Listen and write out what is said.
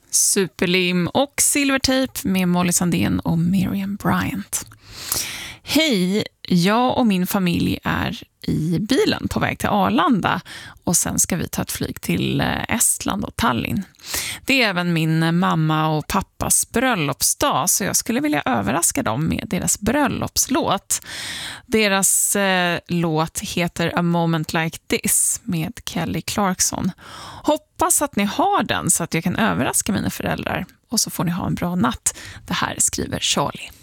Superlim och Silvertape med Molly Sandén och Miriam Bryant. Hej, jag och min familj är i bilen på väg till Arlanda och sen ska vi ta ett flyg till Estland och Tallinn. Det är även min mamma och pappas bröllopsdag, så jag skulle vilja överraska dem med deras bröllopslåt. Deras låt heter A Moment Like This med Kelly Clarkson. Hoppas att ni har den så att jag kan överraska mina föräldrar, och så får ni ha en bra natt. Det här skriver Charlie.